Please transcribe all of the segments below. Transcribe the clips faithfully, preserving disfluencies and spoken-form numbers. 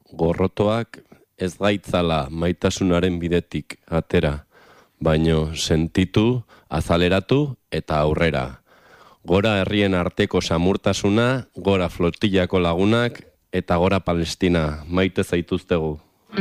gorrotoak ez gaitzala maitasunaren bidetik atera, baino sentitu, azaleratu eta aurrera. Gora herrien arteko samurtasuna, gora flotillako lagunak, eta gora Palestina, maite zaituztegu.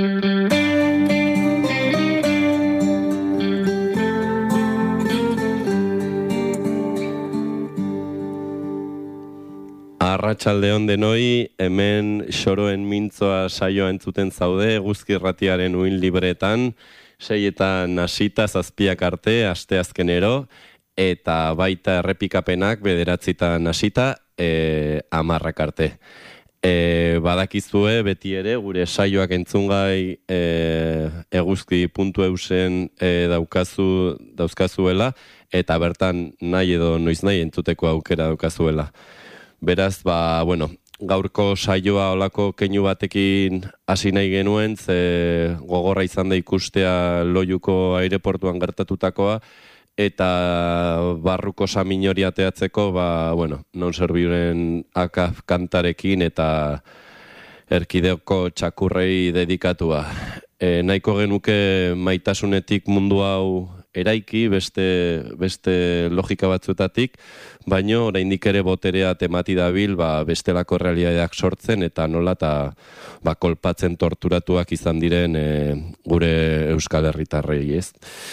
Arratsaldeon denoi, hemen Xoroen Mintzoa saioa entzuten zaude, Eguzki Irratiaren uin libretan, seietan hasita zazpiak arte, asteazkenero, eta baita errepikapenak bederatzitan hasita, e, amarrak arte. E, badakizue beti ere gure saioak entzungai e, eguzki puntu eusen e, daukazu, dauzkazuela, eta bertan nahi edo noiz nahi entzuteko aukera daukazuela. Beraz, ba, bueno, gaurko saioa olako keinu batekin hasi nahi genuen, ze gogorra izan da ikustea Loiuko aireportuan gertatutakoa, eta barruko saminori ateatzeko, ba, bueno, non zerbiren akaf kantarekin eta erkideko txakurrei dedikatua. E, nahiko genuke maitasunetik mundu hau eraiki, beste, beste logika batzuetatik, baino oraindik ere boterea temati dabil, ba, bestelako realitateak sortzen eta nola eta ba, kolpatzen torturatuak izan diren e, gure Euskal Herritarrei, ez?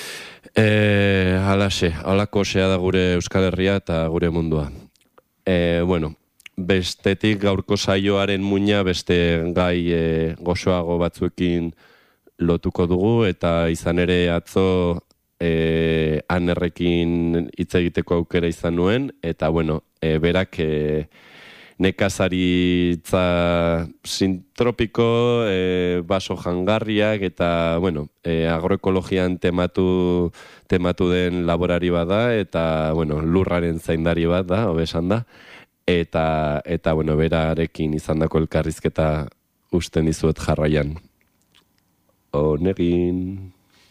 E, alaxe, alako osea da gure Euskal Herria eta gure mundua. E, bueno, bestetik gaurko saioaren muina beste gai e, gozoago batzuekin lotuko dugu, eta izan ere atzo E, anerrekin hitz egiteko aukera izan nuen, eta bueno, e, berak e, nekazaritza sintropiko, e, baso jangarriak, eta bueno, e, agroekologian tematu, tematu den laborari bat da, eta bueno, lurraren zaindari bat da, hobesan da, eta, eta bueno, berarekin izandako elkarrizketa usten dizuet jarraian. Honegin...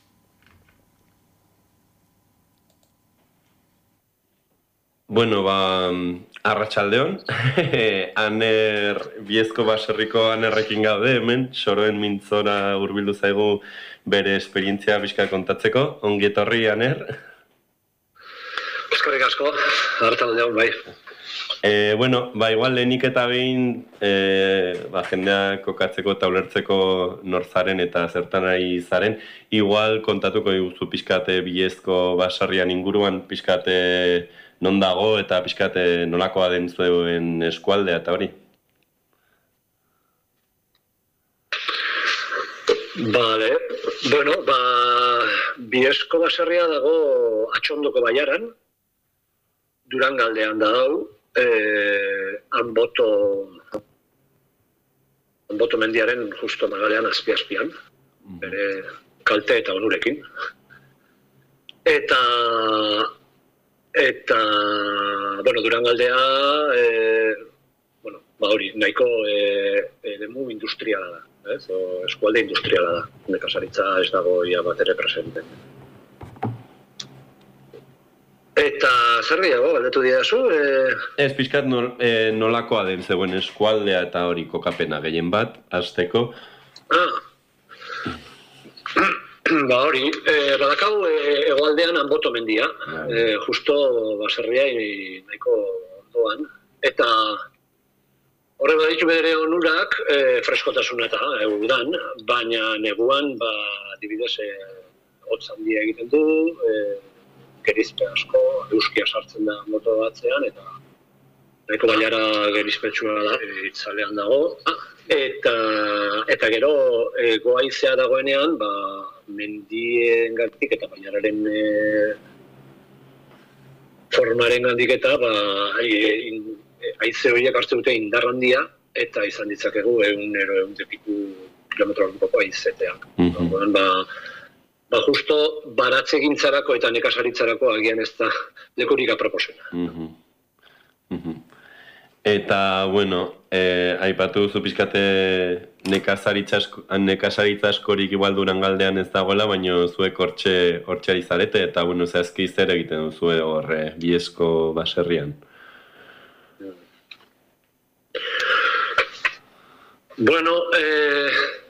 Bueno, ba, arratsaldeon, Aner, Biezko baserriko Anerrekin gaude hemen, Xoroen Mintzora hurbildu zaigu bere esperientzia bizka kontatzeko. Ongi etorri, Aner. Eskerrik asko, arratsaldeon bai. E, bueno, ba, igual lehenik eta behin e, ba, jendea kokatzeko eta ulertzeko norzaren eta zertan ari zaren, igual kontatuko diguzu pixkate Biezko baserrian inguruan, pixkate non dago eta pixkate nolakoa den zuen eskualdea eta hori? Bale, bueno, ba, Biezko baserria dago Atxondoko baiaran, Durangaldean da dau, eh, Anboto, Anboto mendiaren justo magalean azpi-azpian, bere kalte eta onurekin. Eta... Eta, bueno, Durangaldea, e, bueno, ba hori, nahiko e, eremu industriala da, ez? O, eskualde industriala da, nekazaritza ez dago ia bat ere presente. Eta, zer gehiago, galdetu didazu? E... Ez, pixkat nol, e, nolakoa den zegoen eskualdea eta hori kokapena gehien bat, azteko. Ah, ba hori, e, badakau e, egoaldean Anboto mendia, e, justo baserria nahiko ondoan, eta horre baditu bere onurak e, freskotasuna eta e, udan, baina neguan, ba, adibidez, e, hotz handia egiten du, e, gerizpe asko, euskia sartzen da moto batzean, eta nahiko baiara gerizpetsua da, e, itzalean dago, eta, eta gero e, goaizea dagoenean, ba, mendien gandik eta bainararen e, formaren gandik eta ba, haize horiek hartzen dute indar handia eta izan ditzakegu egunero egun depiku kilometro orduko haizeteak. Mm-hmm. Ba, ba justo baratze gintzarako eta nekazaritzarako agian ez da lekurik aproposena. Mm-hmm. Mm-hmm. Eta, bueno, eh, aipatu duzu pixkate nekazaritza askorik igual Durangaldean ez dagoela, baina zuek hortxe hortxeari zarete, eta, bueno, zehazki zer egiten duzu horre Biezko baserrian. Bueno, eh,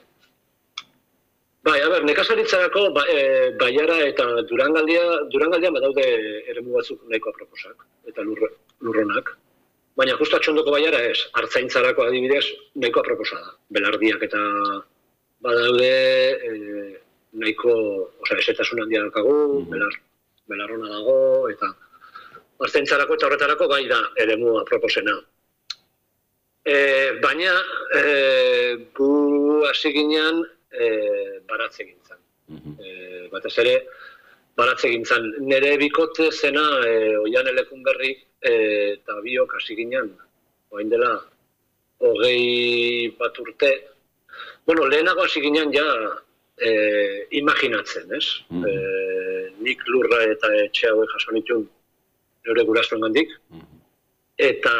bai, a ber, nekazaritzarako ba, e, Baiara eta Durangaldia, Durangaldia badaude eremu batzuk nahiko aproposak eta lur, lurronak. Baina justu Atxondoko Baiara ez, Artzaintzarako adibidez nahiko aproposa da. Belardiak eta badaude e, nahiko, osea, esetasun handia daukagu, mm-hmm. belar, belarrona dago, eta Artzaintzarako eta horretarako bai da eremu aproposena. E, baina, e, gu hasi ginean e, baratze gintzan. Mm-hmm. E, batez ere, baratze gintzan. Nere bikote zena e, Oian Elekunberri e, eta biok hasi ginean, orain dela hogei bat urte. Bueno, lehenago hasi ginean ja e, imaginatzen, ez? Mm-hmm. E, nik lurra eta etxe hauek jaso nituen nire gurasoen gandik. Mm-hmm. Eta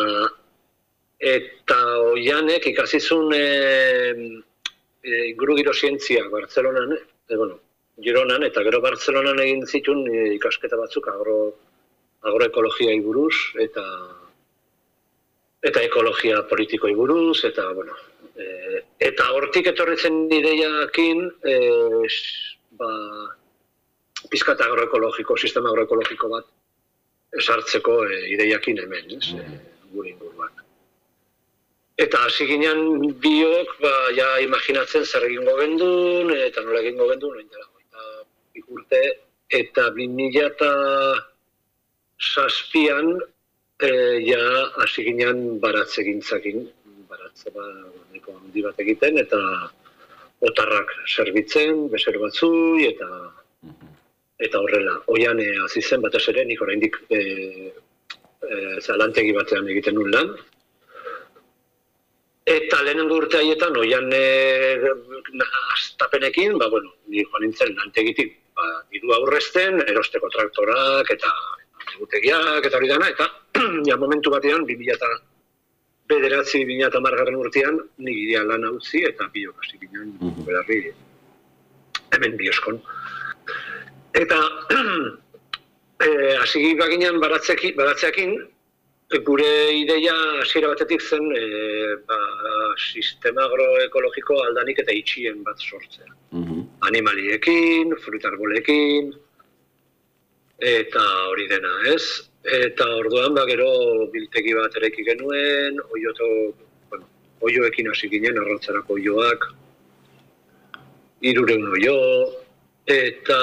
eta Oianek ikasizun e, e, ingurugiro zientzia Bartzelonan, e, bueno, Gironan, eta gero Bartzelonan egin zituen e, ikasketa batzuk agro, agroekologiai buruz, eta eta ekologia politikoi buruz, eta, bueno, e, eta hortik etorri zen ideiakin, e, ba, pizkat agroekologiko, sistema agroekologiko bat esartzeko e, ideiakin hemen, ez, e, gure inguruan. Eta hasi ginean biok, ba, ja imaginatzen zer egingo gendun, eta nola egingo gendun, noin dela, eta ikurte, eta bi mila eta zazpian, e, ja hasi ginean baratze gintzakin, baratze ba, niko handi bat egiten, eta otarrak zerbitzen, bezero batzui, eta eta horrela. Oian hasi zen batez ere, nik oraindik e, e, zalantegi batean egiten nun lan, eta lehenengo urte haietan, oian e, astapenekin, ba, bueno, ni joan nintzen lantegitik, ba, diru aurrezten, erosteko traktorak, eta egutegiak, eta hori dana, eta ja momentu batean, bi mila eta bederatzi, bi mila eta hamargarren urtean, nire lan utzi, eta biok hasi ginen, mm-hmm. belarri, hemen bioskon. Eta, hasi e, baginean baratzeakin, gure ideia hasiera batetik zen e, ba, sistema agroekologiko aldanik eta itxien bat sortzea. Mm-hmm. Animaliekin, frutarbolekin, eta hori dena, ez? Eta orduan, ba, gero biltegi bat eraiki genuen, oioto, bueno, oioekin hasi ginen, arrantzarako oioak, hirureun oio, eta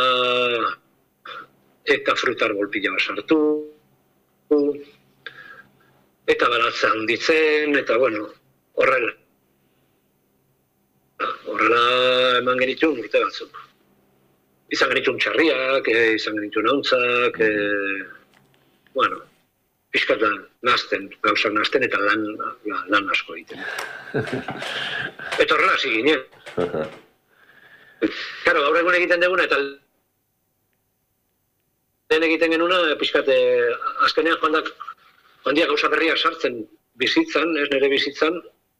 eta frutarbol pila bat sartu, eta baratza handitzen, eta bueno, horrela. Horrela eman genituen urte batzuk. Izan genituen txarriak, e, izan genituen hauntzak, e, bueno, pixkat lan, nazten, gauzak nazten, eta lan, lan asko egiten. Eta horrela hasi ginen. Karo, gaur egun egiten duguna, eta lehen egiten genuna, pixkat, e, azkenean joan da, handia gauza berriak sartzen bizitzan, ez nire bizitzan,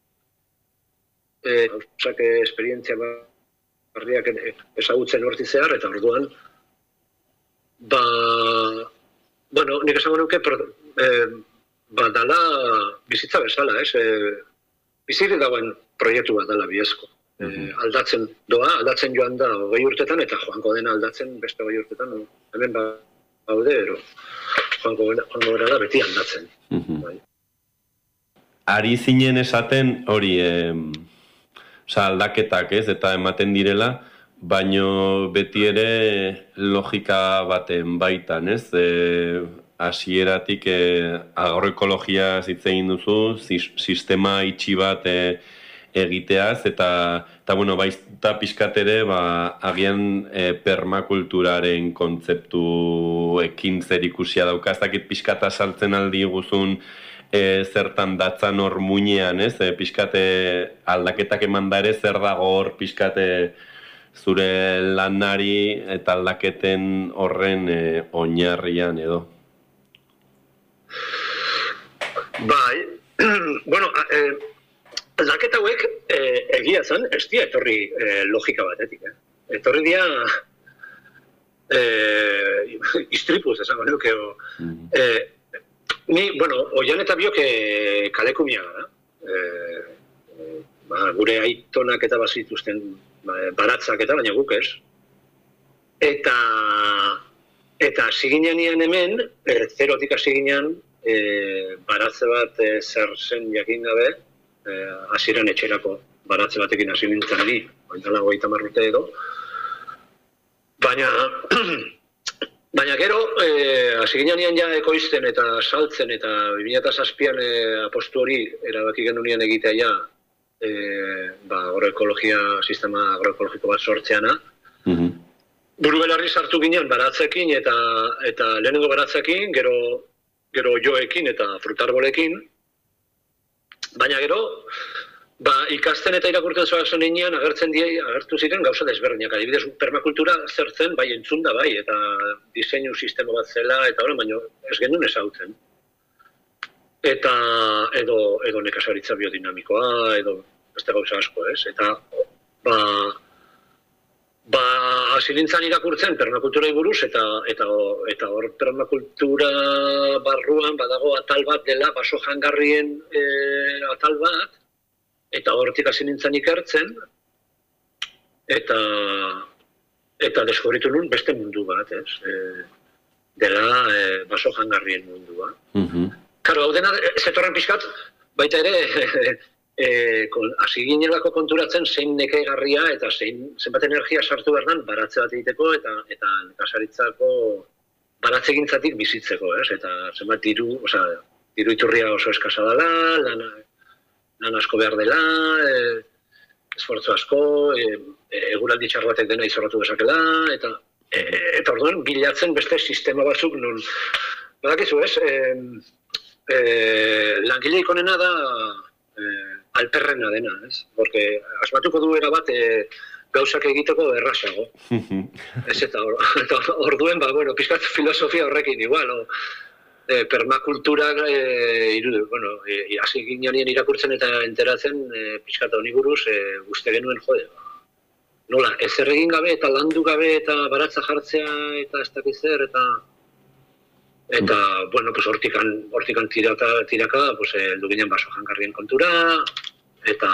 e, gauzak esperientzia berriak ezagutzen horti zehar, eta orduan, ba, bueno, nik esango nuke, e, ba, dala bizitza bezala, ez, e, bizirik dagoen proiektu bat dala biezko. E, aldatzen doa, aldatzen joan da hogei urtetan, eta joango dena aldatzen beste hogei urtetan, hemen ba, haude, ero. Joango gara da beti aldatzen. Mm-hmm. Ari zinen esaten hori eh, oza, aldaketak ez, eta ematen direla, baino beti ere logika baten baitan, ez? E, hasieratik e, agroekologia hitz egin duzu, sistema itxi bat e, egiteaz, eta, eta bueno, baita pixkat ere, ba, agian e, permakulturaren kontzeptuekin zer ikusia dauka, ez dakit pixkata saltzen aldi guzun e, zertan datzan hor muinean, ez? E, pixkate aldaketak eman da ere, zer dago hor pixkate zure lanari eta aldaketen horren e, oinarrian edo? Bai, bueno, eh, aldaketa hauek e, egia zen, ez dira etorri e, logika batetik. Eh? Etorri dira e, istripuz, esango nuke. Mm-hmm. E, ni, bueno, Oian eta biok e, kalekumia gara. E, e, ba, gure aitonak eta bazituzten baratzak eta baina guk ez. Eta eta hasi ginean hemen, e, zerotik hasi ginean, e, baratze bat e, zer zen jakin gabe, e, hasieran etxerako baratze batekin hasi nintzen ni, ointala hogeita hamar urte edo. Baina, baina gero, e, hasi ginean ja ekoizten eta saltzen eta bi mila zazpian e, apostu hori erabaki genuen egitea ja, e, ba, agroekologia, sistema agroekologiko bat sortzeana. Mhm. Buru belarri sartu ginen baratzekin eta eta lehenengo baratzekin, gero gero joekin eta frutarbolekin. Baina gero, ba, ikasten eta irakurtzen zoazen heinean agertzen die, agertu ziren gauza desberdinak. Adibidez, permakultura zertzen bai entzunda bai eta diseinu sistema bat zela eta hori, baina ez genuen ezagutzen. Eta edo edo nekazaritza biodinamikoa edo beste gauza asko, ez? Eta ba Ba, hasi nintzen irakurtzen permakulturai buruz eta eta eta hor permakultura barruan badago atal bat dela baso jangarrien e, atal bat eta hortik hasi nintzen ikertzen eta eta deskubritu nun beste mundu bat, ez? E, dela e, baso jangarrien mundua. Mhm. Claro, hau dena zetorren pixkat baita ere E, hasi ginelako konturatzen zein nekaigarria eta zein zenbat energia sartu behar den baratze bat egiteko eta eta nekazaritzako baratzegintzatik bizitzeko, ez? Eta zenbat diru, osea, diru iturria oso eskasa dela, lan, lan asko behar dela, e, esfortzu asko, e, e, eguraldi txar batek dena izorratu dezakela, eta e, eta orduan bilatzen beste sistema batzuk non badakizu, ez? E, e, langileik onena da eh, alperrena dena, ez? Porque asmatuko du era bat e, gauzak egiteko errasago. Ez eta or, orduen, ba, bueno, pizkat filosofia horrekin igual, o, e, permakultura e, iru, bueno, e, hasi ginean irakurtzen eta enteratzen e, pizkat honi buruz e, uste genuen jode. Nola, ezer egin gabe eta landu gabe eta baratza jartzea eta ez dakiz zer eta Eta, bueno, pues hortikan, hortikan tiraka, tiraka, pues, heldu ginen baso jangarrien kontura, eta,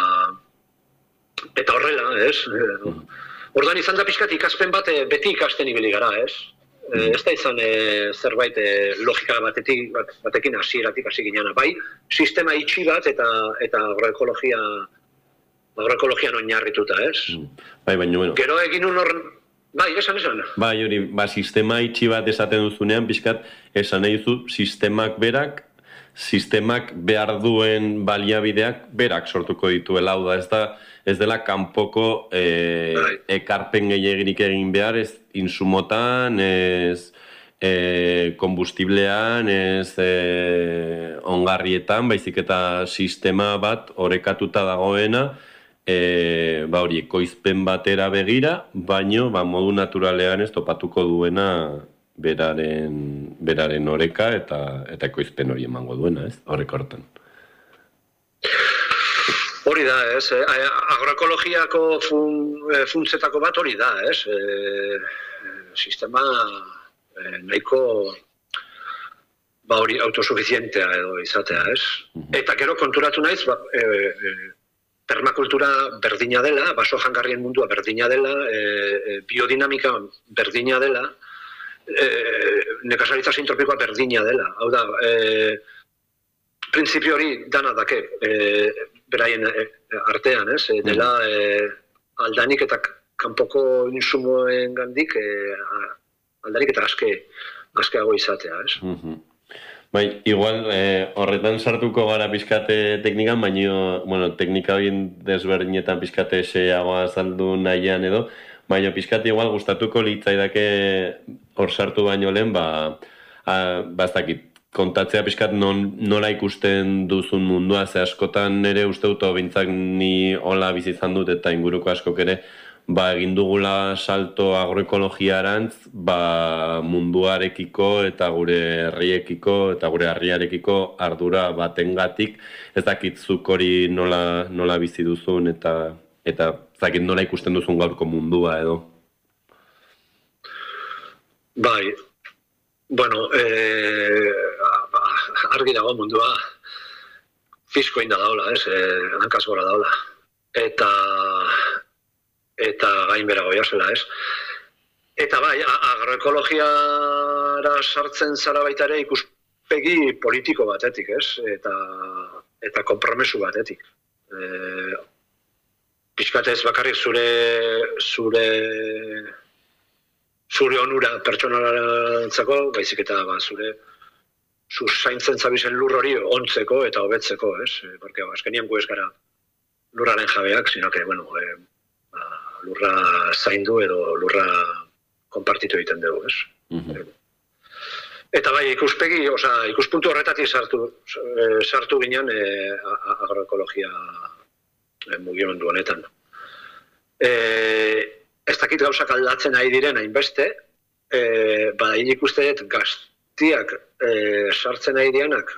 eta horrela, ez? Orduan izan da pixkat ikaspen bat, beti ikasten ibili gara, ez? Ez da izan e, zerbait e, logika batetik, bat, batekin hasieratik hasi gineana. Bai, sistema itxi bat eta, eta agroekologia, agroekologian oinarrituta, ez? Bai, baina, bueno. Gero egin un hor... Bai, esan, esan. Bai, hori, ba, sistema itxi bat esaten duzunean, pixkat, esan nahi duzu, sistemak berak, sistemak behar duen baliabideak berak sortuko dituela, hau da, ez da, ez dela kanpoko e, ekarpen gehiagirik egin behar, ez insumotan, ez e, kombustiblean, ez e, ongarrietan, baizik eta sistema bat orekatuta dagoena, E, ba hori, ekoizpen batera begira, baino ba, modu naturalean ez topatuko duena beraren, beraren oreka eta, eta ekoizpen hori emango duena, ez? Horrek hortan. Hori da, ez? Agroekologiako fun, funtzetako bat hori da, ez? E, sistema e, nahiko ba hori autosuficientea edo izatea, ez? Uh-huh. Eta gero konturatu naiz, ba, e, e, permakultura berdina dela, baso jangarrien mundua berdina dela, e, e, biodinamika berdina dela, e, nekazaritza sintropikoa berdina dela. Hau da, e, printzipio hori dana dake, e, beraien e, artean, ez? E, dela e, aldanik eta kanpoko insumoen gandik, e, aldanik eta aske, askeago izatea, ez? Uh-huh. Bai, igual, eh, horretan sartuko gara pizkate teknikan, baina, bueno, teknika horien desberdinetan pizkate seagoa azaldu nahian edo, baina pizkate igual gustatuko litzaidake hor sartu baino lehen, ba, a, ba ez dakit, kontatzea pizkat non, nola ikusten duzun mundua, ze askotan ere uste dut, bintzak ni hola bizi izan dut eta inguruko askok ere, ba, egin dugula salto agroekologiarantz, ba, munduarekiko eta gure herriekiko eta gure herriarekiko ardura batengatik, ez dakit zuk hori nola, nola bizi duzun eta eta ez dakit nola ikusten duzun gaurko mundua edo. Bai, bueno, e, argi dago mundua fisko inda daula, ez, e, hankaz gora daula. eta eta gainbera goia zela, ez? Eta bai, agroekologiara sartzen zara baita ere ikuspegi politiko batetik, ez? Eta eta konpromesu batetik. E, Pixkatez bakarrik zure zure zure onura pertsonarentzako, baizik eta ba, zure zu zaintzen zabizen lur hori ontzeko eta hobetzeko, ez? Porque azkenian gu ez gara lurraren jabeak, sino que, bueno, e, ba, lurra zaindu edo lurra konpartitu egiten dugu, ez? Mm-hmm. Eta bai, ikuspegi, oza, ikuspuntu horretatik sartu, e, sartu ginen e, agroekologia e, mugimendu honetan. E, ez dakit gauzak aldatzen ari diren hainbeste, e, ba, ikuste dut gaztiak e, sartzen ari dianak,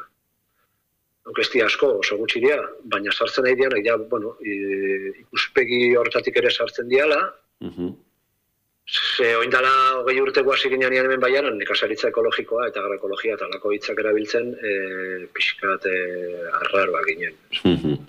ez asko, oso gutxi dira, baina sartzen ari dianak, ja, bueno, e, ikuspegi horretatik ere sartzen diala, mm-hmm. Ze oindala hogei urte guazi ginean hemen baiaran, nekazaritza ekologikoa eta agroekologia eta lako hitzak erabiltzen e, pixkat e, arraroa ginen. Mm-hmm.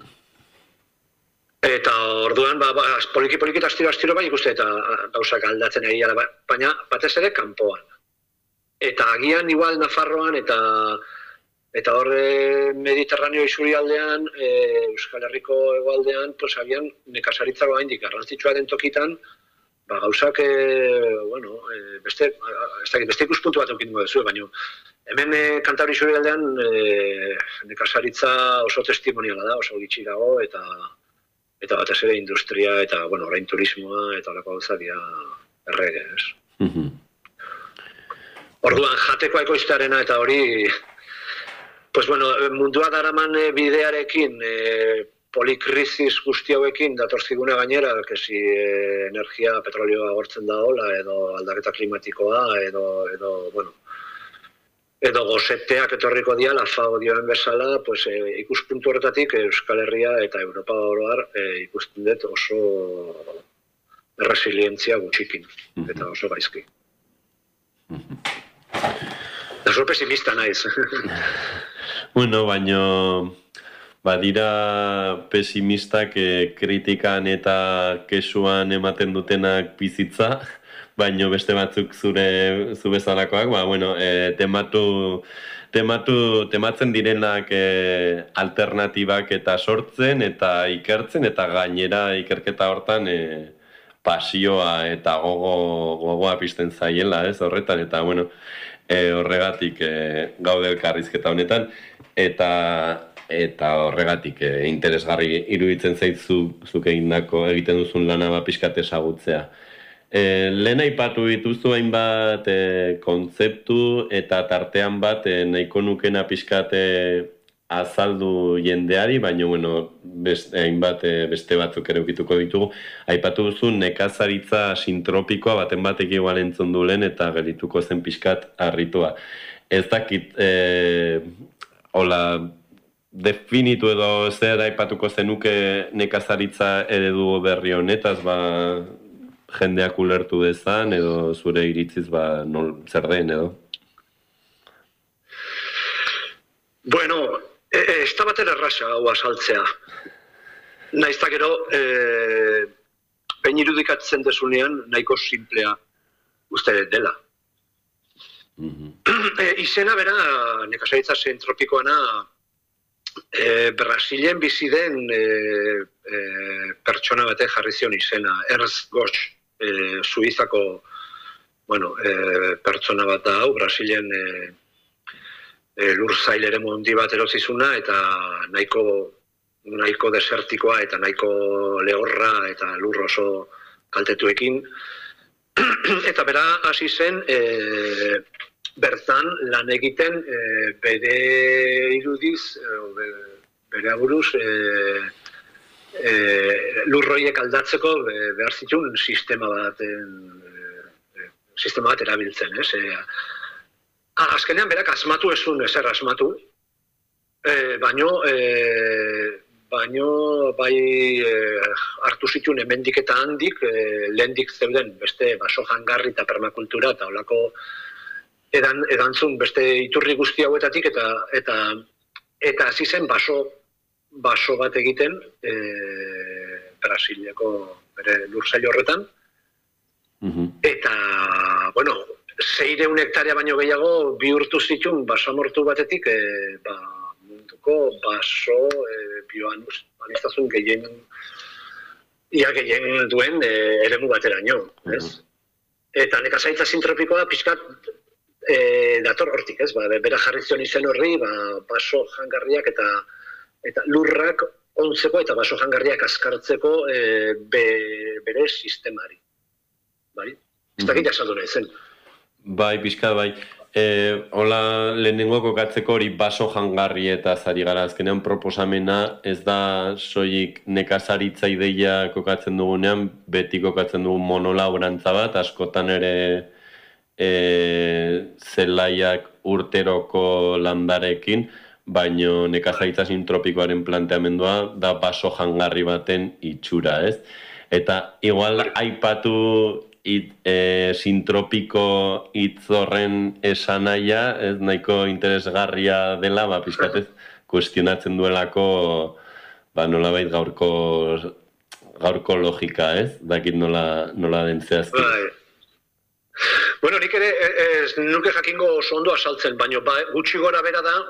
Eta orduan, ba, ba, poliki-poliki eta astiro-astiro bai ikuste eta gauzak aldatzen ari gara, baina batez ere kanpoan. Eta agian igual Nafarroan eta eta horre Mediterraneo isurialdean, e, Euskal Herriko hegoaldean, pues agian nekazaritzako haindik garrantzitsua den tokitan, ba, gauzak, e, bueno, e, beste, beste ikuspuntu bat eukin dugu duzu, baina hemen e, Kantabri isurialdean e, nekazaritza oso testimoniala da, oso gitxi dago, eta eta batez ere industria, eta, bueno, orain turismoa, eta horako gauza dira errege, ez? Mm-hmm. Orduan, jateko ekoiztearena eta hori, pues, bueno, mundua daraman bidearekin, e, polikrizis guzti hauekin datorzigune gainera, kesi e, energia, petrolioa agortzen da hola, edo aldaketa klimatikoa, edo, edo bueno, edo gozeteak etorriko diala, FAO dioen bezala, pues, e, ikuspuntu horretatik Euskal Herria eta Europa oroar e, ikusten dut oso resilientzia gutxikin, eta oso gaizki. Oso pesimista naiz. Bueno, baino badira pesimistak e, kritikan eta kesuan ematen dutenak bizitza, baino beste batzuk zure zu bezalakoak, ba, bueno, e, tematu, tematu, tematzen direnak e, alternatibak eta sortzen eta ikertzen, eta gainera ikerketa hortan e, pasioa eta gogo, gogoa pizten zaiela, ez, horretan, eta, bueno, e, horregatik e, gaude elkarrizketa honetan, eta eta horregatik e, interesgarri iruditzen zaitzu zuk egindako egiten duzun lana ba pixkat ezagutzea. E, lehen aipatu dituzu hainbat e, kontzeptu eta tartean bat e, nahiko nukena pixkat e, azaldu jendeari, baina bueno, beste, hainbat e, beste batzuk ere ukituko ditugu. Aipatu duzu nekazaritza sintropikoa baten batek igual entzun du lehen eta gelituko zen pixkat harritua. Ez dakit, e, hola, definitu edo zer aipatuko zenuke nekazaritza eredu berri honetaz, ba, jendeak ulertu dezan, edo zure iritziz, ba, nol, zer den, edo? Bueno, e, e, ez da bater erraza hau azaltzea. Naizta gero, e, behin irudikatzen desunean, nahiko simplea uste dela. Mm-hmm. e, izena bera, nekazaritza zentropikoana, E, Brasilen bizi den e, e, pertsona batek jarri zion izena, Ernst Gosch, e, Suizako bueno, e, pertsona bat da hau, Brasilen e, e, lur zail ere mondi bat erozizuna, eta nahiko, nahiko desertikoa eta nahiko lehorra eta lur oso kaltetuekin. Eta bera hasi zen, e, bertan lan egiten e, bere irudiz, e, bere aburuz, e, e, lurroiek aldatzeko e, behar zituen sistema bat, e, sistema bat erabiltzen, ez? E, azkenean berak asmatu ezun ezer asmatu, e, baino, e, baino bai e, hartu zituen hemendik eta handik, e, lehendik zeuden beste baso jangarri eta permakultura eta olako edan edantzun beste iturri guzti hauetatik eta eta eta hasi zen baso baso bat egiten, e, Brasileko bere lursail horretan. Mhm. Eta, bueno, seireun hektarea baino gehiago bihurtu zituen basamortu batetik, e, ba, munduko baso e, bioanuz, anistazun gehien, ia gehien duen e, eremu bateraino, ez? Mhm. Eta nekazaritza sintropikoa pixkat e, dator hortik, ez? Ba, bera jarri zion izen horri, ba, baso jangarriak eta eta lurrak ontzeko eta baso jangarriak askartzeko e, be, bere sistemari. Bai? Ez dakit jasaldu nahi zen. Bai, pixka, bai. E, hola, lehenengo kokatzeko hori baso jangarri eta zari gara azkenean proposamena ez da soilik nekazaritza ideia kokatzen dugunean, beti kokatzen dugun monolaborantza bat, askotan ere e, zelaiak urteroko landarekin, baino nekazaritza sintropikoaren planteamendua da baso jangarri baten itxura, ez? Eta igual aipatu It, e, sintropiko hitz horren esanaia, ez nahiko interesgarria dela, ba, pizkatez, kuestionatzen duelako, ba, nolabait gaurko, gaurko logika, ez? Dakit nola, nola den zehazki. Bai. Bueno, nik ere ez nuke jakingo oso ondo asaltzen, baina ba, gutxi gora bera da,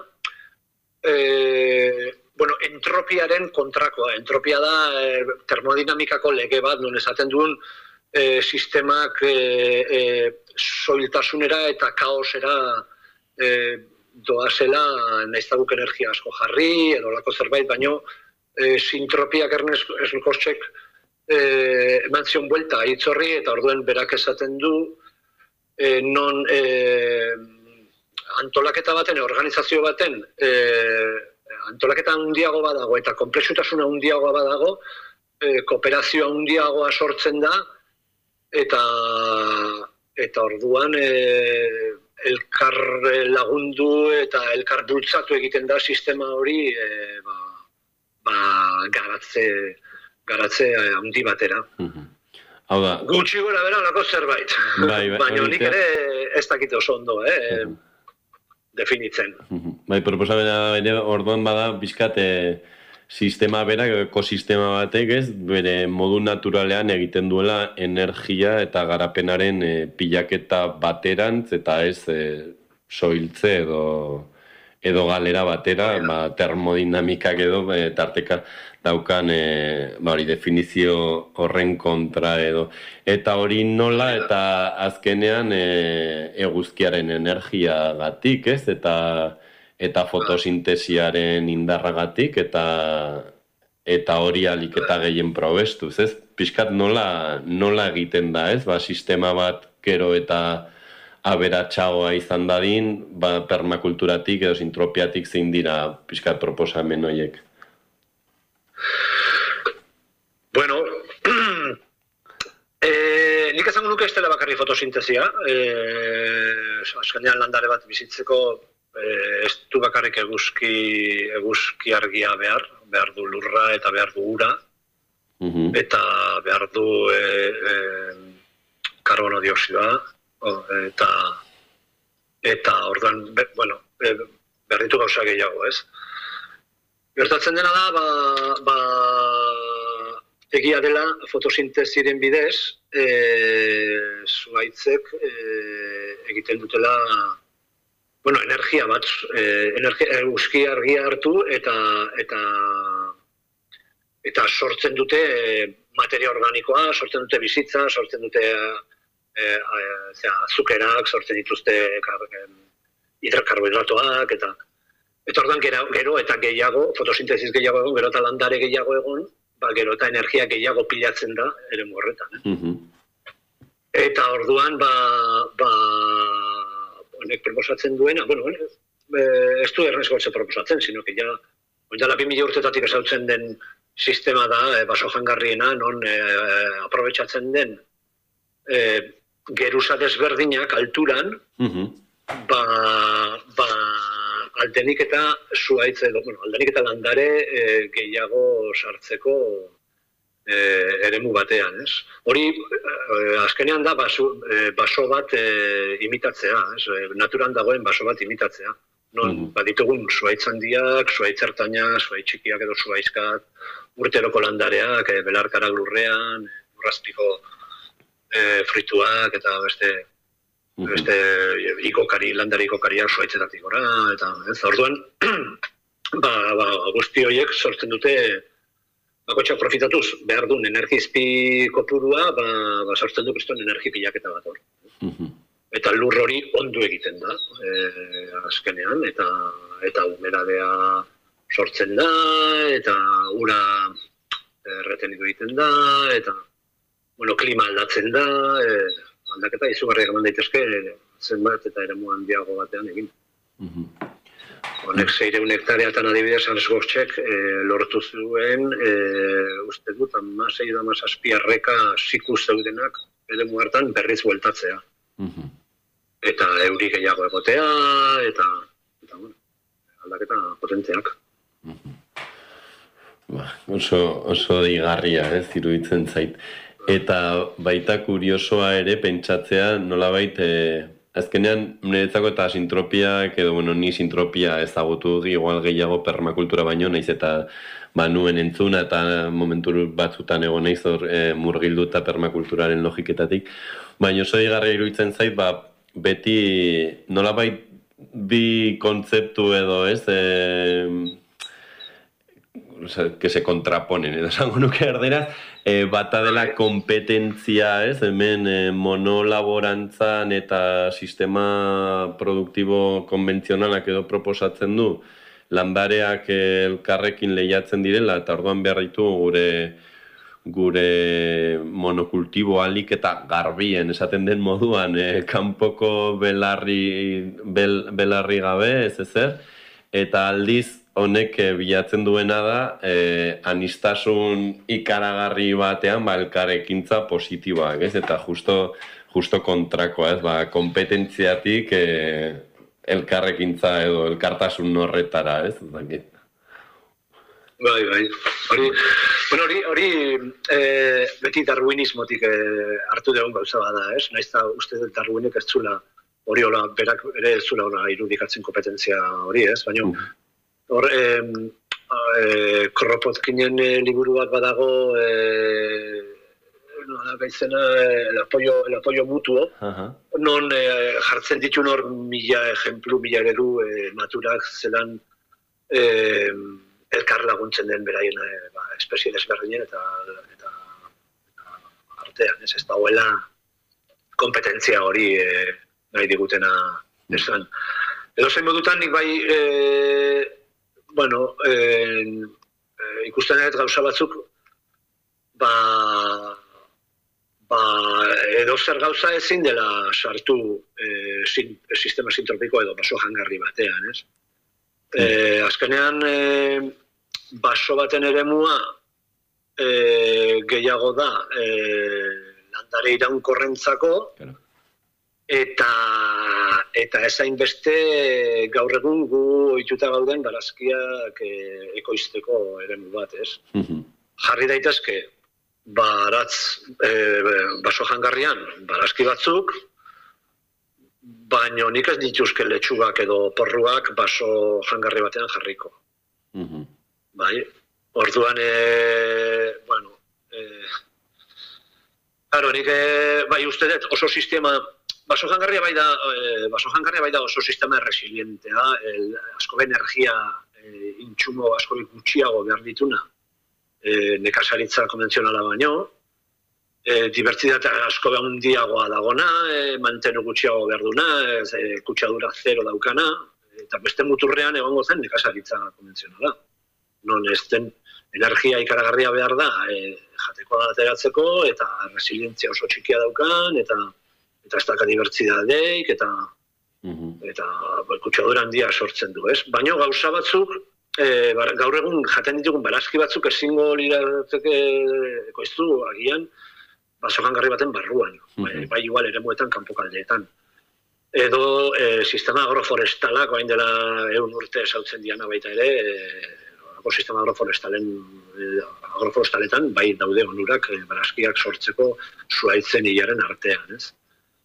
e, bueno, entropiaren kontrakoa. Entropia da e, termodinamikako lege bat, non esaten duen, E, sistemak e, e, soiltasunera eta kaosera e, doazela naiztaguk energia asko jarri, edo lako zerbait, baino e, sintropiak Ernest Kostek e, eman zion buelta hitzorri, eta orduen berak esaten du e, non e, antolaketa baten, organizazio baten e, antolaketa handiago badago eta komplexutasuna handiagoa badago, e, kooperazioa handiagoa sortzen da, eta eta orduan e, elkar lagundu eta elkar bultzatu egiten da sistema hori e, ba, ba, garatze garatze handi batera. Mhm. Hau da. Gutxi gora bera lako zerbait. Bai, bai, baina nik ere ez dakite oso ondo, eh? Mhm. Definitzen. Mhm. Bai, proposamena bere orduan bada bizkat e, sistema berak, ekosistema batek, ez, bere modu naturalean egiten duela energia eta garapenaren e, pilaketa baterantz, eta ez e, soiltze edo edo galera batera, ba, termodinamikak edo e, tarteka daukan e, ba, hori definizio horren kontra edo. Eta hori nola eta azkenean e, eguzkiaren energiagatik, ez, eta eta fotosintesiaren indarragatik, eta eta hori alik eta gehien probestuz, ez? Pixkat nola, nola egiten da, ez? Ba, sistema bat gero eta aberatsagoa izan dadin, ba, permakulturatik edo sintropiatik zein dira pixkat proposamen horiek. Bueno, e, nik esango nuke ez dela bakarri fotosintesia, e, azkenean landare bat bizitzeko ez du bakarrik eguzki, eguzki argia behar, behar du lurra eta behar du ura, mm-hmm. eta behar du e, e, karbono dioxidoa, eta eta orduan, be, bueno, e, behar ditu gauza gehiago, ez? Gertatzen dena da, ba, ba, egia dela fotosinteziren bidez, e, zuhaitzek e, egiten dutela bueno, energia bat, eh, energia, eguzki argia hartu eta eta eta sortzen dute eh, materia organikoa, sortzen dute bizitza, sortzen dute eh, eh, azukerak, sortzen dituzte eh, hidrakarbohidratoak eta eta orduan gero, gero eta gehiago, fotosintesis gehiago egon, gero eta landare gehiago egon, ba, gero eta energia gehiago pilatzen da eremu horretan. Eh? Mm-hmm. Eta orduan ba, ba honek proposatzen duena, bueno, ez du Ernest Kostek proposatzen, sino que ja, oindala bi mila urtetatik ezautzen den sistema da, e, baso jangarriena, non e, aprobetxatzen den e, geruza desberdinak alturan, mm-hmm. ba, ba, aldenik eta zuhaitz edo, bueno, aldenik eta landare e, gehiago sartzeko E, eremu batean, ez? Hori, e, azkenean da baso, e, baso bat e, imitatzea, ez? E, naturan dagoen baso bat imitatzea. non mm. baditugun zuaitz handiak, zuaitz ertainak, zuaitz txikiak edo zuaizkat, urteroko landareak, e, belarkarak lurrean, urrazpiko e, frituak, eta beste, mm-hmm. beste e, ikokari, landari ikokariak zuaitzetatik gora, eta ez, orduan, ba, ba, guzti horiek sortzen dute, bakotxak profitatuz, behar duen energizpi kopurua, ba, ba sortzen du kriston energi pilaketa bat hor. Mm-hmm. Eta lur hori ondu egiten da, e, azkenean, eta eta umeradea sortzen da, eta ura erretenidu egiten da, eta bueno, klima aldatzen da, e, aldaketa izugarriak eman daitezke zenbat eta eremu handiago batean egin. Mm-hmm. Honek seiehun hektareatan adibidez Ansgortxek e, lortu zuen, e, uste dut, hamasei edo hamazazpi arreka siku zeudenak eremu hartan berriz bueltatzea. Mm-hmm. Eta euri gehiago egotea, eta, eta bueno, aldaketa potenteak. Mm-hmm. Ba, oso, oso digarria, ez, iruditzen zait. Eta baita kuriosoa ere pentsatzea nolabait, eh, azkenean niretzako eta sintropiak, edo bueno, ni sintropia ezagutu igual gehiago permakultura baino, naiz eta banuen entzuna eta momentu batzutan egon naiz hor e, murgilduta permakulturaren logiketatik. Baina oso digarria iruditzen zait, ba, beti nolabait bi kontzeptu edo ez, e, o sea, que se contraponen, edo esango nuke erderaz, e, bata dela kompetentzia, ez, hemen e, monolaborantzan eta sistema produktibo konbentzionalak edo proposatzen du, landareak elkarrekin lehiatzen direla, eta orduan behar ditu gure gure monokultibo alik eta garbien, esaten den moduan, e, kanpoko belarri, bel, belarri gabe, ez ezer, eta aldiz honek e, bilatzen duena da, e, anistasun ikaragarri batean, ba, elkarrekintza positiboak, ez, eta justo, justo kontrakoa, ez, ba, kompetentziatik e, elkarrekintza edo elkartasun horretara, ez, dakit. Bai, bai. Hori, bueno, hori, hori e, beti darwinismotik e, hartu dugun gauza bada, ez? Naiz eta uste dut Darwinek ez zula, hori hola, berak ere ez zula hola irudikatzen kompetentzia hori, ez? Baina, hor, e, e, Kropotkinen liburu bat badago, e, no, gaizena, el apoyo, el apoyo mutuo, uh-huh. non e, jartzen ditu hor mila ejemplu, mila eredu e, naturak zelan e, elkar laguntzen den beraien e, ba, espezie desberdinen eta, eta, eta artean, ez ez dagoela kompetentzia hori e, nahi digutena esan. Edo zein modutan nik bai, e, bueno, e, e, ikusten dut gauza batzuk, ba, ba, edo zer gauza ezin dela sartu e, sin, sistema sintropiko edo baso jangarri batean, ez? E, azkenean, e, baso baten eremua e, gehiago da e, landare iraunkorrentzako, claro. eta eta ezain beste gaur egun gu ohituta gauden barazkiak e, ekoizteko eremu bat, ez? Mm-hmm. Jarri daitezke baratz e, baso jangarrian barazki batzuk, baina nik ez dituzke letxugak edo porruak baso jangarri batean jarriko. Mm-hmm. Bai, orduan, e, bueno, e, claro, nik e, bai uste dut oso sistema, baso jangarria bai da, e, baso jangarria bai da oso sistema resilientea, el, asko energia e, intsumo asko gutxiago behar dituna, e, nekazaritza konbentzionala baino, e, dibertsitate asko handiagoa dagona, e, mantenu gutxiago behar duna, e, kutsadura zero daukana, eta beste muturrean egongo zen nekazaritza konbentzionala. Non ez den energia ikaragarria behar da, e, jateko ateratzeko, eta resilientzia oso txikia daukan, eta eta ez daka dibertsidadeik, eta mm-hmm. eta kutsadura handia sortzen du, ez? Baina gauza batzuk, e, bar, gaur egun jaten ditugun barazki batzuk ezingo lirateke ekoiztu agian baso jangarri baten barruan, mm-hmm. bai, bai igual eremuetan kanpokaldeetan. Edo e, sistema agroforestalak, orain dela ehun urte esautzen diana baita ere, e, sistema agroforestalen, agroforestaletan bai daude onurak barazkiak sortzeko zuaitzen hilaren artean, ez?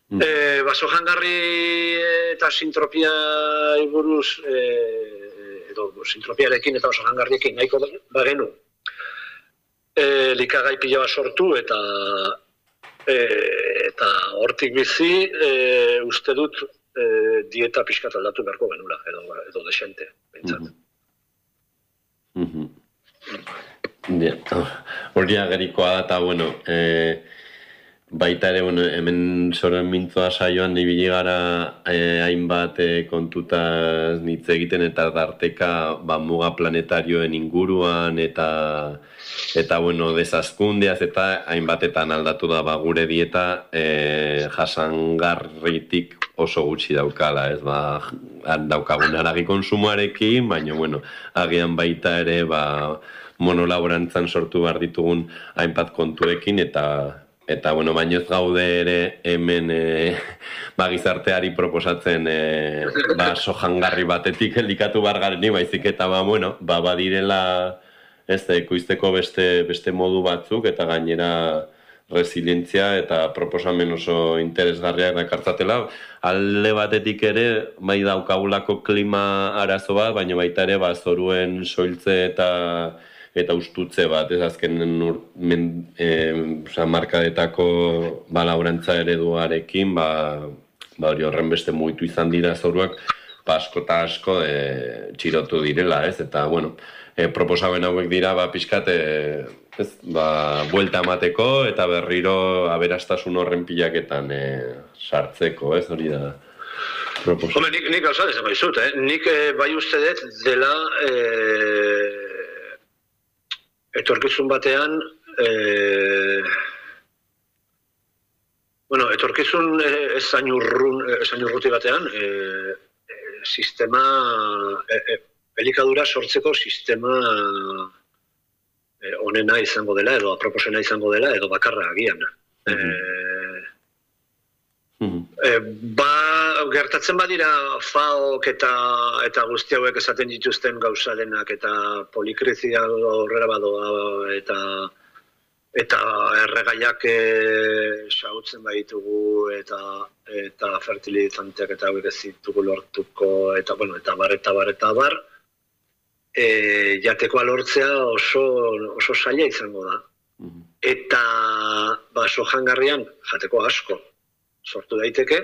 Mm. E, baso jangarri eta sintropia buruz, e, edo sintropiarekin eta baso jangarriekin nahiko bagenu. E, likagai pila bat sortu eta e, eta hortik bizi e, uste dut e, dieta pixkat aldatu beharko genula, edo, edo desente, bintzat. Mm-hmm. Mm-hmm. Hori agerikoa da, eta bueno, e, baita ere, bueno, hemen Soroen Mintzoa saioan ibili gara eh, hainbat eh, kontutaz hitz egiten eta darteka ba, muga planetarioen inguruan eta eta bueno, desazkundeaz eta hainbatetan aldatu da ba, gure dieta eh, jasangarritik oso gutxi daukala, ez ba, daukagun haragi konsumoarekin, baina bueno, agian baita ere ba, monolaborantzan sortu behar ditugun hainbat kontuekin eta Eta, bueno, baino ez gaude ere hemen e, ba, gizarteari proposatzen e, ba, sojangarri batetik elikatu bargareni, baizik eta, ba, bueno, ba, badirela ez da, ekoizteko beste, beste modu batzuk, eta gainera resilientzia eta proposamen oso interesgarriak dakartzatela. Alde batetik ere, bai daukagulako klima arazo bat, baina baita ere, ba, zoruen soiltze eta eta ustutze bat, ez azken e, markadetako ba, laborantza ereduarekin, ba, ba, hori horren beste mugitu izan dira zoruak, ba, asko eta asko e, txirotu direla, ez? Eta, bueno, e, proposamen hauek dira, ba, pixkat, e, ez, ba, buelta emateko, eta berriro aberastasun horren pilaketan e, sartzeko, ez? Hori da. Home, nik, nik gauza dezen baizut, eh? Nik eh, bai uste dut dela... Eh... Etorkizun batean, e... bueno, etorkizun ezain urruti batean, e... E... sistema, e... E... elikadura sortzeko sistema e... onena izango dela, edo aproposena izango dela, edo bakarra agian. Mm-hmm. E... Mm-hmm. E... Ba, gertatzen badira faok eta eta guzti hauek esaten dituzten gauza denak eta polikrizia horrela badoa eta eta erregaiak xahutzen baditugu eta eta fertilizanteak eta hauek ez ditugu lortuko eta bueno eta bar eta bar eta bar e, jatekoa lortzea oso oso zaila izango da. Mm-hmm. Eta baso jangarrian jateko asko sortu daiteke.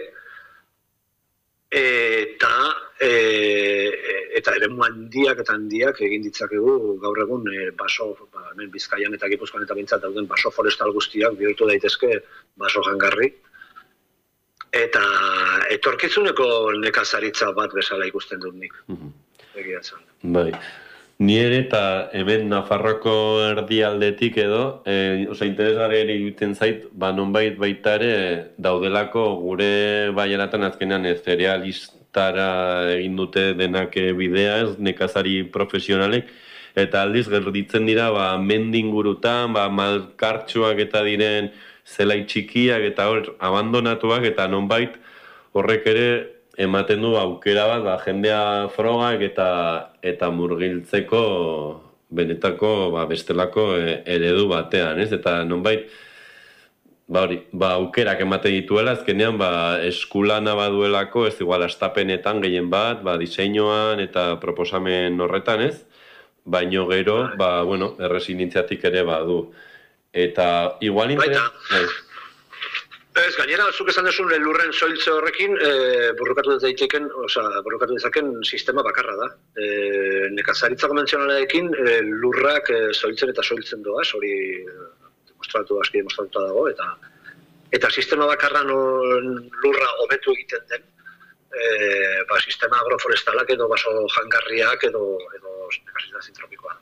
Eta e, eta eremu handiak eta handiak egin ditzakegu gaur egun e, baso, ba, hemen Bizkaian eta Gipuzkoan eta bintzat dauden baso forestal guztiak bihurtu daitezke baso jangarri. Eta etorkizuneko nekazaritza bat bezala ikusten dut nik. Egia esan. Bai. Ni ere eta hemen Nafarroko erdialdetik edo, e, oza, interesgarri ere iruditzen zait, ba nonbait baita ere daudelako gure baiaratan azkenean ez cerealistara egin dute denak bidea ez, nekazari profesionalek, eta aldiz gerditzen dira ba, mendingurutan, ba, malkartxoak eta diren zelai txikiak eta hor abandonatuak eta nonbait horrek ere ematen du aukera bat, ba, jendea frogak eta eta murgiltzeko benetako ba, bestelako eredu batean, ez? Eta nonbait ba hori, ba aukerak ematen dituela, azkenean ba eskulana baduelako, ez igual astapenetan gehien bat, ba diseinuan eta proposamen horretan, ez? Baino gero, ba bueno, erresilentziatik ere badu. Eta igual interes... Ez, gainera, zuk esan desun lurren soiltze horrekin e, burrukatu daiteken, oza, burrukatu dezaken sistema bakarra da. E, nekazaritza konbentzionalarekin e, lurrak e, soiltzen eta soiltzen doaz, hori demostratu, aski demostratuta dago, eta eta sistema bakarra non lurra hobetu egiten den, e, ba, sistema agroforestalak edo baso jangarriak edo, edo nekazaritza zintropikoa.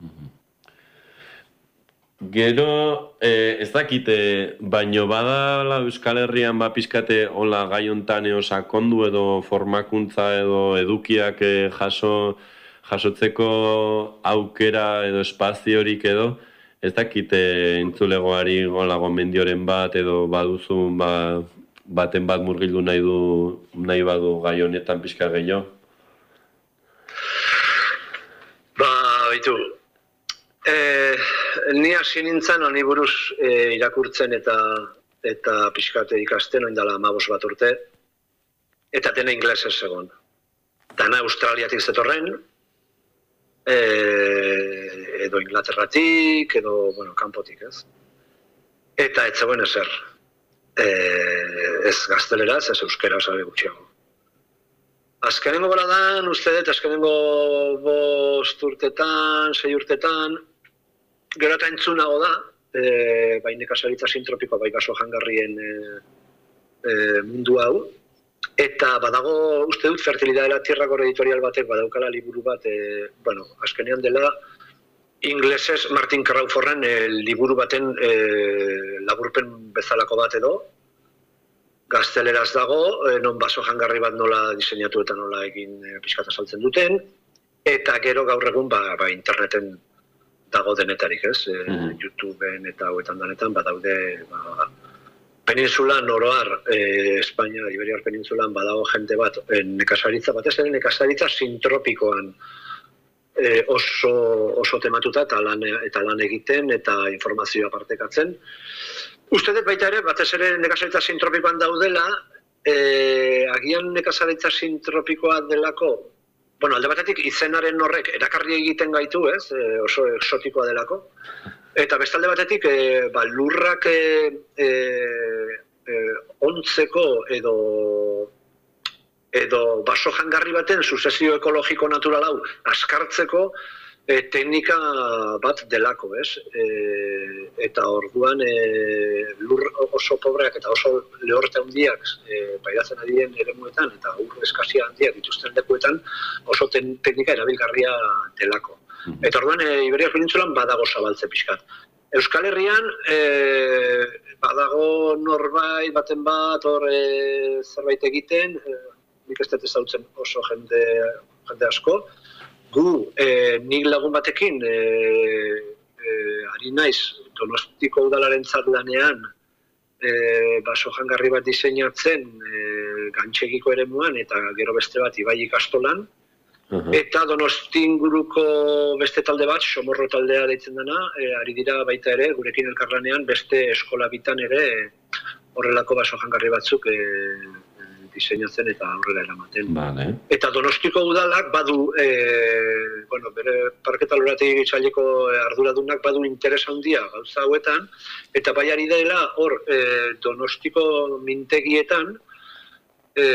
Gero, eh, ez dakite, baino badala Euskal Herrian ba pizkate hola gai hontan eo sakondu edo formakuntza edo edukiak eh, jaso jasotzeko aukera edo espaziorik edo, ez dakite entzulegoari hola gomendioren bat edo baduzu ba, baten bat murgildu nahi du nahi badu gai honetan pizka gehiago. Ba, bitu. Eh, ni hasi nintzen honi buruz e, irakurtzen eta eta pixkate ikasten, oin dela amabos bat urte, eta dena inglesez egon. Dana Australiatik zetorren, e, edo Inglaterratik, edo, bueno, kanpotik, ez? Eta ez zegoen ezer. E, ez gazteleraz, ez euskera sabe gutxiago. Azkenengo baladan, uste dut, azkenengo bost urtetan, sei urtetan, gero eta entzunago da, e, bai nekazaritza sintropikoa, bai baso jangarrien e, e, mundu hau, eta badago, uste dut, Fertilidad de la Tierra editorial batek badaukala liburu bat, e, bueno, azkenean dela, inglesez Martin Crawfordren e, liburu baten e, laburpen bezalako bat edo, gazteleraz dago, e, non baso jangarri bat nola diseinatu eta nola egin e, pixkata saltzen duten, eta gero gaur egun ba, ba interneten dago denetarik, ez? E, mm-hmm. YouTubeen eta hauetan danetan, badaude ba, peninsulan oroar, e, Espainia, Iberiar peninsulan badago jende bat, e, nekazaritza, batez ere nekazaritza sintropikoan e, oso, oso tematuta eta lan, eta lan egiten eta informazioa partekatzen. Uste dut baita ere, batez ere nekazaritza sintropikoan daudela, e, agian nekazaritza sintropikoa delako, bueno, alde batetik izenaren horrek erakarri egiten gaitu, ez, e, oso exotikoa delako, eta bestalde batetik e, ba, lurrak e, e, e, ontzeko edo edo baso jangarri baten suzesio ekologiko natural hau askartzeko e, teknika bat delako, ez? E, eta orduan e, lur oso pobreak eta oso lehorte handiak e, pairatzen adien eremuetan eta ur eskazia handiak dituzten lekuetan oso ten, teknika erabilgarria delako. Eta orduan e, Iberiar penintsulan badago zabaltze pixkat. Euskal Herrian e, badago norbait baten bat hor e, zerbait egiten, e, nik ez dut ezautzen oso jende, jende asko. Gu, e, nik lagun batekin, e, e, ari naiz, Donostiko udalaren lanean, e, baso jangarri bat diseinatzen e, Gantxegiko eremuan eta gero beste bat Ibai ikastolan. Uh-huh. Eta Donosti inguruko beste talde bat, Somorro taldea deitzen dena, e, ari dira baita ere, gurekin elkarlanean beste eskola bitan ere e, horrelako baso jangarri batzuk e, diseinatzen eta aurrera eramaten. Vale. Eta Donostiko udalak badu, e, bueno, bere parketa lorategi gitzaileko arduradunak badu interes handia gauza hauetan, eta bai ari dela hor e, Donostiko mintegietan, e,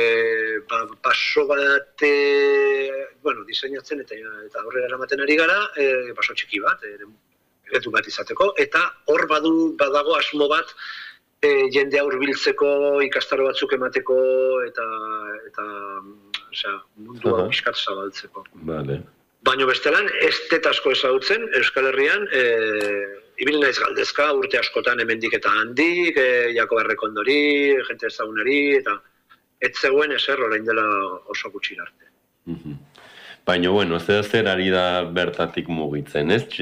ba, baso bat, e, bueno, diseinatzen eta, eta aurrera eramaten ari gara, e, baso txiki bat, e, eredu bat izateko, eta hor badu badago asmo bat, E, jendea hurbiltzeko, ikastaro batzuk emateko eta eta osea, mundua uh-huh. Piskat zabaltzeko. Vale. Baina bestelan, ez dut asko ezagutzen, Euskal Herrian, e, ibil naiz galdezka, urte askotan hemendik eta handik, e, Jakob Errekondori, jente ezagunari, eta ez zegoen ezer orain dela oso gutxi arte. Uh-huh. Baina, bueno, ez zer ari da bertatik mugitzen, ez?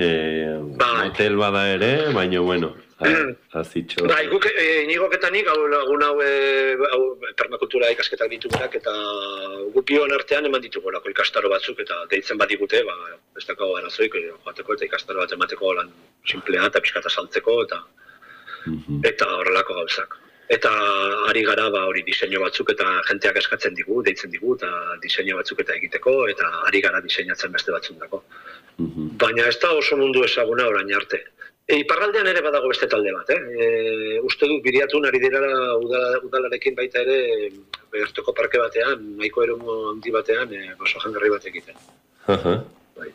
Hotel bada ere, baina, bueno, azitxo. Bai, guk, e, Inigok eta nik, hau lagun hau, e, hau permakultura ikasketak ditugunak, eta gupion artean eman ditugulako ikastaro batzuk, eta deitzen bat digute, ba, ez dakago arazoik, joateko eta ikastaro bat emateko lan simplea, eta pixkata saltzeko, eta uh-huh. eta horrelako gauzak. Eta ari gara ba hori diseinu batzuk eta jenteak eskatzen digu, deitzen digu eta diseinu batzuk eta egiteko eta ari gara diseinatzen beste batzundako. Mm-hmm. Baina ez da oso mundu ezaguna orain arte. E, iparraldean ere badago beste talde bat, eh? E, uste dut biriatun ari direla udala, udalarekin baita ere bertoko parke batean, nahiko eremu handi batean, e, baso jangarri bat egiten. Aha. Bai.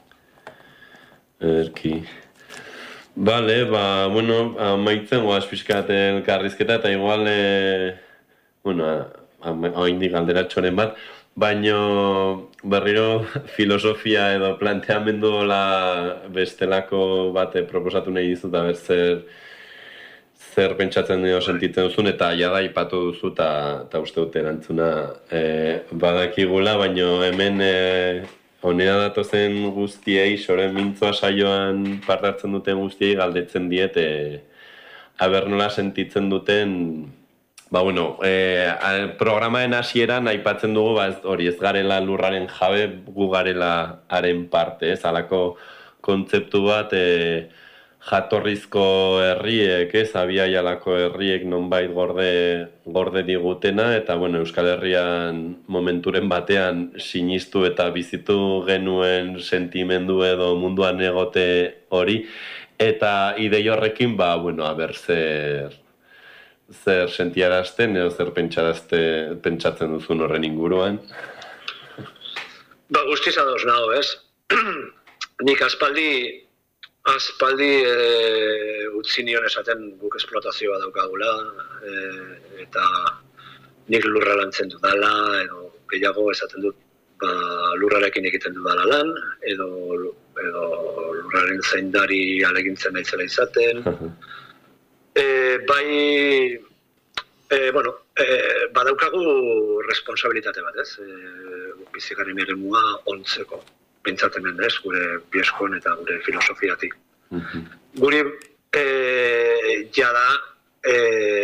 Erki. Bale, ba, bueno, amaitzen goaz pixkat elkarrizketa eta igual, e, bueno, haindik galderatxoren bat, baino berriro filosofia edo planteamendu la bestelako bate proposatu nahi dizut, ber zer, zer pentsatzen edo sentitzen duzun, eta jada ipatu duzu eta uste dut erantzuna e, badakigula, baino hemen e, honera datozen guztiei, soren mintzoa saioan parte hartzen duten guztiei galdetzen diete aber nola sentitzen duten, ba bueno, e, programaen hasieran aipatzen dugu, ba, ez, hori ez garela lurraren jabe, gu garela haren parte, ez, halako kontzeptu bat e, jatorrizko herriek, ez, abiaialako herriek nonbait gorde, gorde digutena, eta bueno, Euskal Herrian momenturen batean sinistu eta bizitu genuen sentimendu edo munduan egote hori, eta idei horrekin, ba, bueno, aber zer, zer sentiarazten edo zer pentsarazte, pentsatzen duzun horren inguruan. Ba, guztiz ados nago, ez? Nik aspaldi Aspaldi e, utzi nion esaten guk esplotazioa daukagula, e, eta nik lurra lantzen dudala, edo gehiago esaten dut ba, lurrarekin egiten dudala lan, edo, edo lurraren zaindari alegintzen naitzela izaten. e, bai, e, bueno, e, badaukagu responsabilitate bat, ez? E, bizikaren eremua ontzeko. Pentsatzen ez, gure bieskon eta gure filosofiatik. Mm-hmm. Guri e, jada e,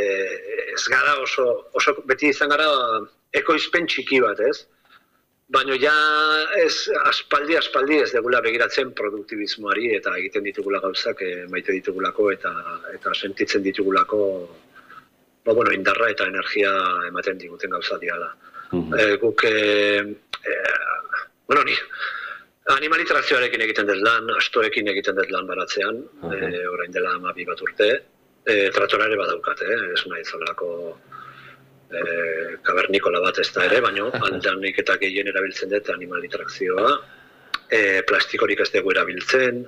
ez gara oso, oso beti izan gara ekoizpen txiki bat, ez? Baina ja ez aspaldi aspaldi ez degula begiratzen produktibismoari eta egiten ditugula gauzak e, maite ditugulako eta eta sentitzen ditugulako ba, bueno, indarra eta energia ematen diguten gauza diala. Mm-hmm. e, guk e, e, bueno, ni animalitrazioarekin egiten dut lan, astoekin egiten dut lan baratzean, uh-huh. e, orain dela hamabi bat urte, e, tratorare badaukate, eh? Ez nahi zolako e, kabernikola bat ez da ere, baina aldanik eta gehien erabiltzen dut animalitrazioa, e, plastikorik ez dugu erabiltzen,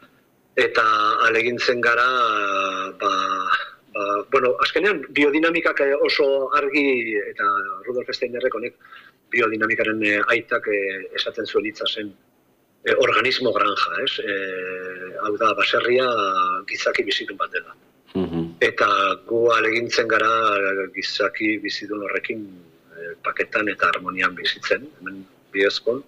eta alegintzen gara, ba, ba, bueno, azkenean biodinamikak oso argi, eta Rudolf Steinerrek honek biodinamikaren e, aitak e, esaten zuen hitza zen, E, organismo granja, ez? E, hau da, baserria gizaki bizitun bat dela. Mm-hmm. Eta gu alegintzen gara gizaki bizitun horrekin e, paketan eta harmonian bizitzen, hemen Biezkon.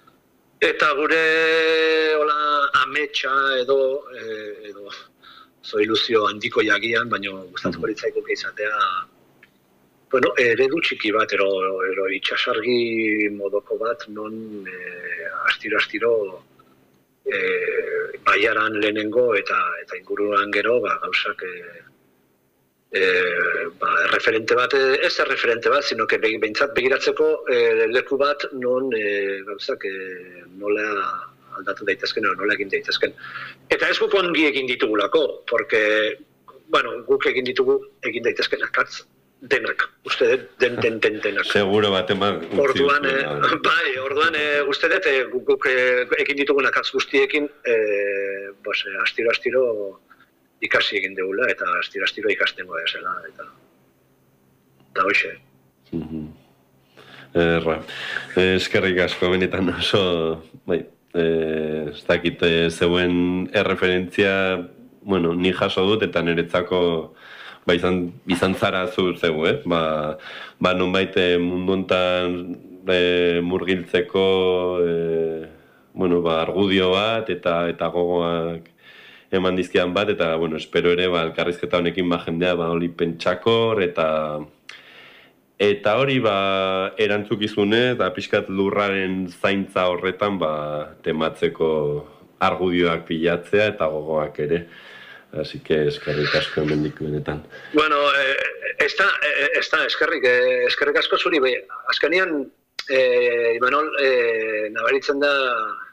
Eta gure hola ametsa edo, e, edo zo iluzio handiko jagian, baina gustatuko litzaiguke izatea bueno, eredu txiki bat, ero, ero itxasargi modoko bat, non e, astiro-astiro e, baiaran lehenengo eta eta inguruan gero ba, gauzak e, e, ba, erreferente bat, ez erreferente bat, sino que behintzat begiratzeko e, leku bat non e, gauzak e, nola aldatu daitezken, nola egin daitezken. Eta ez guk ongi egin ditugulako, porque, bueno, guk egin ditugu egin daitezken akatz, denak, uste dut, den, den, den, denak. Seguro bat eman. Orduan, eh, bai, orduan, eh, uste dut, eh, guk eh, egin ditugun akatz guztiekin, eh, bos, eh, astiro-astiro ikasi egin dugula, eta astiro-astiro ikastengo esela, eta, eta hoxe. Mm-hmm. Erra, eskerrik asko, benetan oso, bai, eh, ez dakit zeuen erreferentzia, bueno, ni jaso dut, eta niretzako ba, izan, izan zara zu zeu, eh? Ba, ba nonbait mundu hontan e, murgiltzeko e, bueno, ba, argudio bat eta eta gogoak eman dizkian bat, eta bueno, espero ere ba, elkarrizketa honekin ba, jendea ba, hori pentsakor eta eta hori ba, erantzukizunez eta pixkat lurraren zaintza horretan ba, tematzeko argudioak pilatzea eta gogoak ere. Así que eskerrik asko hemendik benetan. Bueno, eh, ez da, ez da, eskerrik, eh, eskerrik asko zuri, bai, azkenean, eh, Imanol, eh, nabaritzen da,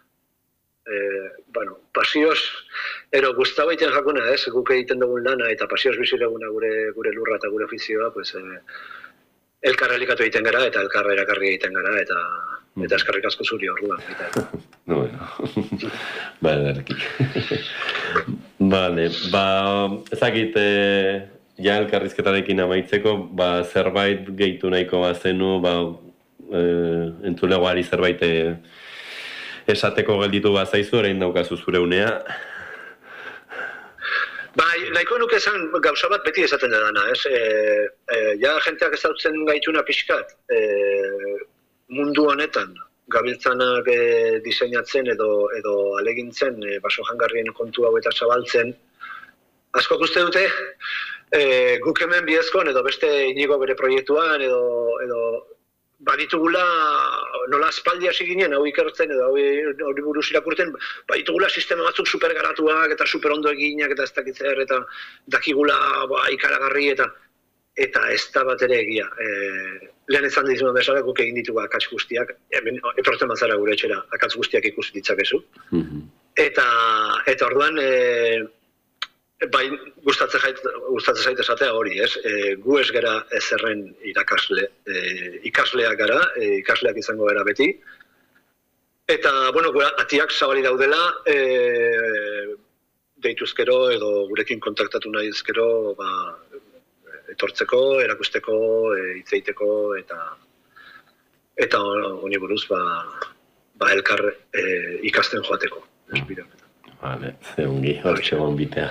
eh, bueno, pasioz, ero guztau egiten jakuna, ez, guk egiten dugun lana, eta pasioz bizireguna gure, gure lurra eta gure ofizioa, pues, eh, elkarra elikatu egiten gara, eta elkarra erakarri egiten gara, eta eta eskerrik asko zuri orduan. No, bueno. Vale, erki. Vale, ba, ezakit, eh, ja elkarrizketarekin amaitzeko, ba, zerbait gehitu nahiko bazenu, ba, eh, entzulegoari zerbait eh, esateko gelditu bazaizu, orain daukazu zure unea. Bai, nahiko nuke esan gauza bat beti esaten da dana, ez? E, e, ja, jenteak ezautzen gaituna pixkat, e, mundu honetan, gabiltzanak e, diseinatzen edo edo alegintzen e, baso jangarrien kontu hau eta zabaltzen, askok uste dute, e, guk hemen Biezkon edo beste Inigo bere proiektuan edo, edo baditugula, nola aspaldi hasi ginen, hau ikertzen edo hori buruz irakurten, baditugula sistema batzuk supergaratuak eta super ondo eginak eta ez dakitzer eta dakigula ba, ikaragarri eta eta ez da bat ere egia. E, lehen ezan dizuen bezala guk egin ditugu akats guztiak, hemen etortzen bazara gure etxera, akats guztiak ikusi ditzakezu. Mm-hmm. Eta, eta orduan, e, bai, gustatzen zait, gustatzen zait esatea hori, ez? E, gu ez gara ezerren irakasle, e, ikasleak gara, e, ikasleak izango gara beti. Eta, bueno, gura, atiak zabali daudela, e, deituzkero edo gurekin kontaktatu nahi ezkero, ba, etortzeko, erakusteko, hitz egiteko eta eta honi buruz ba, ba elkar e, ikasten joateko. Vale, zeungi, hortxe gonbitea.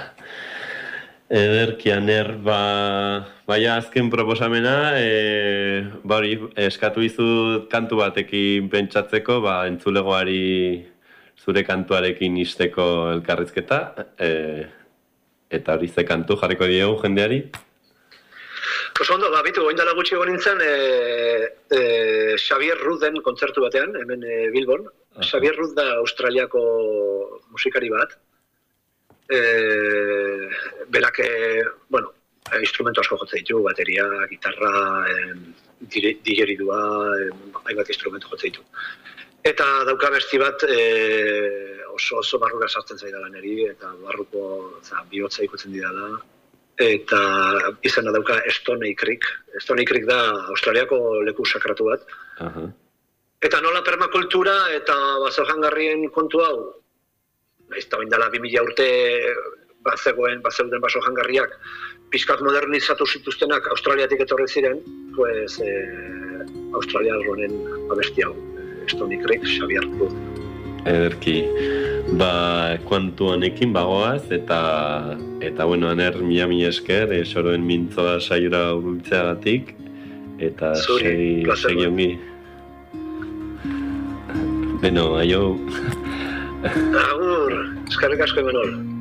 Ederki, Aner, ba, baina azken proposamena, e, ba hori, eskatu izut kantu batekin pentsatzeko, ba, entzulegoari zure kantuarekin isteko elkarrizketa, e, eta hori ze kantu jarriko diegu jendeari? Oso ondo, ba, bitu, oindala gutxi egon nintzen e, e, Xavier Ruden kontzertu batean, hemen e, Bilbon. Uh-huh. Xavier Rud da Australiako musikari bat. E, berak, e, bueno, e, instrumento asko jotze ditu, bateria, gitarra, e, digeridua, e, hainbat instrumento jotze ditu. Eta dauka besti bat e, oso, oso barrura sartzen zaidala neri, eta barruko za, bihotza ikutzen didala. Eta izena dauka Stoney Creek. Stoney Creek da Australiako leku sakratu bat. Uh-huh. Eta nola permakultura eta basojangarrien kontu hau, nahiz eta oindala bi mila urte bazegoen, bazeuden basojangarriak, pixkat modernizatu zituztenak Australiatik etorri ziren, pues, eh, Australia honen abesti hau, Stoney Creek, Xavier Rud. Ederki, ba, kuantu honekin bagoaz, eta, eta bueno, Aner, mila mila esker, e, soroen mintzoa saiora urbiltzeagatik, eta segi, segi ongi. Beno, aio. Agur, eskerrik asko Imanol.